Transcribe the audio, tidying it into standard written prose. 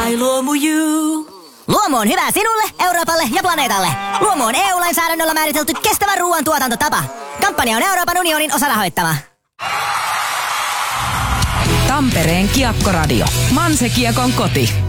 My Luomu You. Luomu on hyvä sinulle, Euroopalle ja planeetalle. Luomu on EU-lainsäädännöllä määritelty kestävä ruoantuotantotapa. Kampanja on Euroopan unionin osarahoittama. Tampereen Kiekkoradio. Manse Kiekon koti.